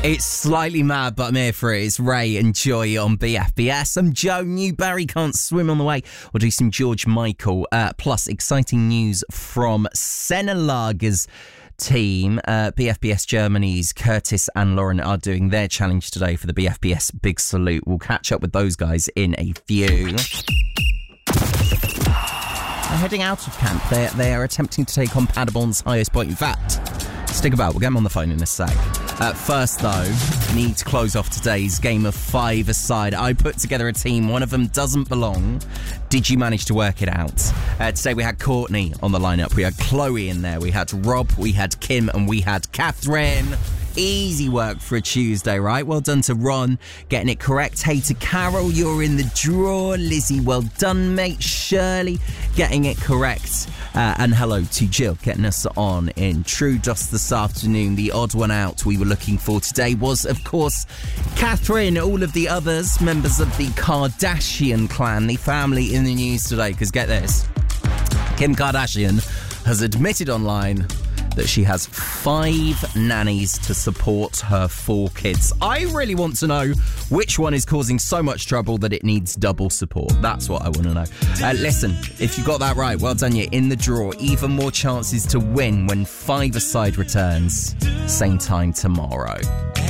It's slightly mad, but I'm here for it. It's Ray and Joy on BFBS. I'm Joe. Newberry can't swim on the way. We'll do some George Michael. Plus, exciting news from Senelaga's team. BFBS Germany's Curtis and Lauren are doing their challenge today for the BFBS Big Salute. We'll catch up with those guys in a few. They're heading out of camp. They are attempting to take on Paderborn's highest point. In fact, stick about. We'll get them on the phone in a sec. First, though, need to close off today's game of five-a-side. I put together a team. One of them doesn't belong. Did you manage to work it out? Today we had Courtney on the lineup. We had Chloe in there. We had Rob. We had Kim. And we had Catherine. Easy work for a Tuesday, right? Well done to Ron, getting it correct. Hey to Carol, you're in the draw. Lizzie, well done, mate. Shirley, getting it correct. And hello to Jill, getting us on in True Dust this afternoon. The odd one out we were looking for today was, of course, Catherine. All of the others, members of the Kardashian clan, the family in the news today. Because get this, Kim Kardashian has admitted online that she has 5 nannies to support her 4 kids. I really want to know which one is causing so much trouble that it needs double support. That's what I want to know. Listen, if you got that right, well done, you're in the draw. Even more chances to win when five-a-side returns. Same time tomorrow.